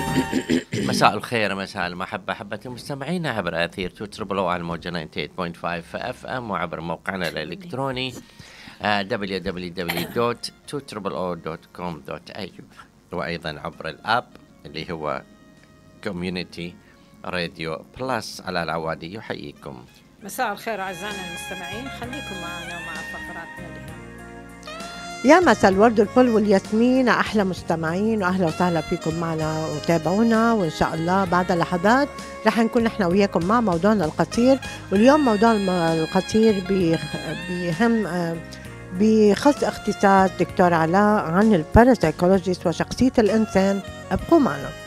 مساء الخير، مساء المحبة، أحبة المستمعين عبر أثير توتربلو على الموجة 98.5 FM وعبر موقعنا الإلكتروني www.2oo.com.au، وأيضا عبر الآب اللي هو كوميونيتي راديو بلس على العوادي. يحييكم. مساء الخير أعزائنا المستمعين، خليكم معنا ومع فقراتنا اليوم. يا مساء الورد والفل والياسمين، أحلى مستمعين وأهلا وسهلا فيكم معنا، وتابعونا وإن شاء الله بعد لحظات رح نكون نحن وياكم مع موضوعنا القصير. واليوم موضوع القصير بهم بخص اختصاص دكتور علاء عن الباراسايكولوجيست وشخصية الإنسان. ابقوا معنا.